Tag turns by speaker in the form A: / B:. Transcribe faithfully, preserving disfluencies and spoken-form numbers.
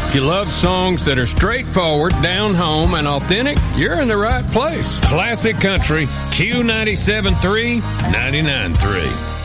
A: If you love songs that are straightforward, down home, and authentic, you're in the right place. Classic Country, Q ninety-seven point three, ninety-nine point three.